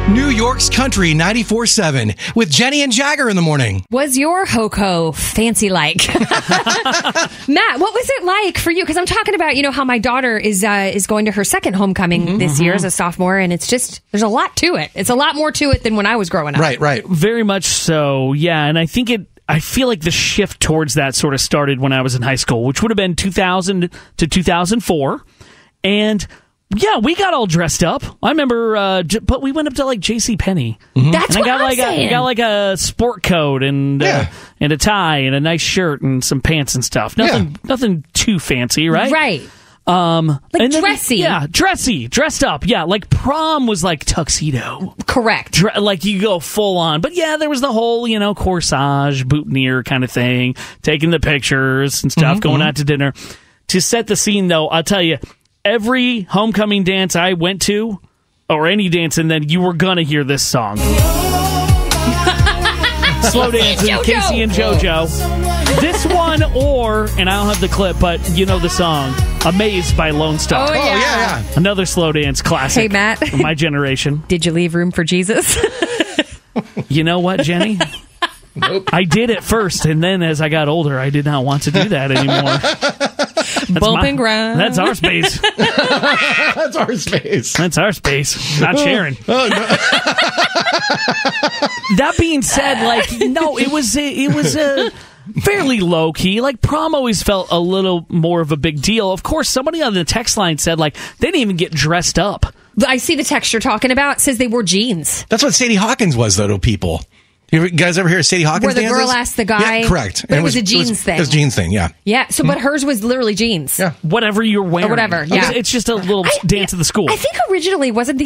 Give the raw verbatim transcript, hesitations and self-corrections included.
New York's Country ninety-four seven with Jenny and Jagger in the morning. Was your Ho-Ko fancy like? Matt, what was it like for you? Because I'm talking about, you know, how my daughter is uh, is going to her second homecoming mm-hmm, this mm-hmm. year as a sophomore, and it's just, there's a lot to it. It's a lot more to it than when I was growing up. Right, right. Very much so, yeah. And I think it, I feel like the shift towards that sort of started when I was in high school, which would have been two thousand to two thousand four. And yeah, we got all dressed up. I remember, uh, j- but we went up to like JCPenney. Mm-hmm. That's and what I got I'm like saying. A, I got like a sport coat and yeah. uh, and a tie and a nice shirt and some pants and stuff. Nothing, yeah. nothing too fancy, right? Right. Um, like and then, dressy. Yeah, dressy, dressed up. Yeah, like prom was like tuxedo. Correct. Dre- like you go full on. But yeah, there was the whole, you know, corsage, boutonniere kind of thing, taking the pictures and stuff, mm-hmm. going out to dinner. To set the scene, though, I'll tell you, every homecoming dance I went to, or any dance, and then you were going to hear this song. Slow dancing, Casey and JoJo. This one, or, and I don't have the clip, but you know the song, Amazed by Lone Star. Oh, yeah. Oh, yeah, yeah. Another slow dance classic. Hey, Matt. Of my generation. Did you leave room for Jesus? You know what, Jenny? Nope. I did at first, and then as I got older, I did not want to do that anymore. That's Bump my, and grind. That's our space. That's our space. That's our space. Not sharing. Oh, no. That being said, like, no, it was a, it was a fairly low key. Like, prom always felt a little more of a big deal. Of course, somebody on the text line said, like, they didn't even get dressed up. I see the text you're talking about. It says they wore jeans. That's what Sadie Hawkins was, though, to people. You guys ever hear of Sadie Hawkins Where the dances? girl asked the guy. Yeah, correct. But And it was, was a jeans it was, thing. It was a jeans thing, yeah. Yeah, so, but hers was literally jeans. Yeah. Whatever you're wearing. Or whatever, yeah. It's, it's just a little I, dance of the school. I think originally, wasn't the